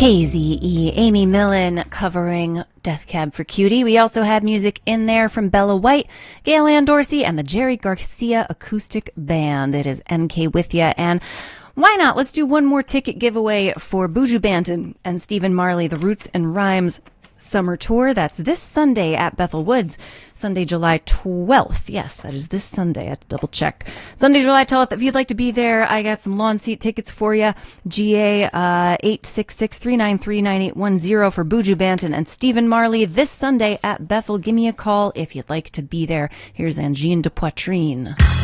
KZE, Amy Millen covering Death Cab for Cutie. We also had music in there from Bella White, Gail Ann Dorsey, and the Jerry Garcia Acoustic Band. It is MK with ya, and why not? Let's do one more ticket giveaway for Buju Banton and Stephen Marley, the Roots and Rhymes Summer Tour. That's this Sunday at Bethel Woods, Sunday, July 12th. Yes, that is this Sunday. I had to double check. Sunday, July 12th. If you'd like to be there, I got some lawn seat tickets for you. GA 866-393-9810 for Buju Banton and Stephen Marley this Sunday at Bethel. Give me a call if you'd like to be there. Here's Angine de Poitrine.